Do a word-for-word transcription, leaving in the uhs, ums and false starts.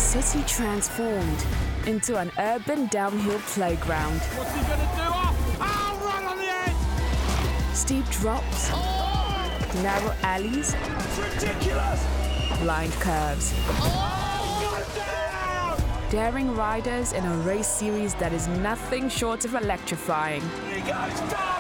city transformed into an urban downhill playground. What's he gonna do? Oh, oh right on the edge! Steep drops, Oh! narrow alleys, That's ridiculous! blind curves. Oh, down! Daring riders in a race series that is nothing short of electrifying. He goes down!